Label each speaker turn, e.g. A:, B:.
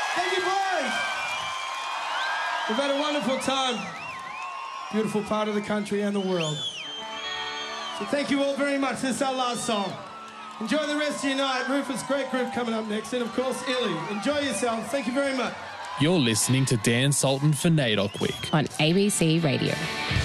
A: Thank you, boys. We've had a wonderful time. Beautiful part of the country and the world. So thank you all very much. This is our last song. Enjoy the rest of your night. Rufus, great group coming up next. And, of course, Illy. Enjoy yourself. Thank you very much.
B: You're listening to Dan Sultan for NAIDOC Week
C: on ABC Radio.